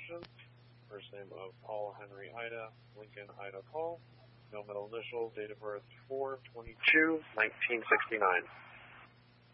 question. First name of Paul Henry Ida, Lincoln Ida Paul. No middle initial, date of birth 4/22/1969.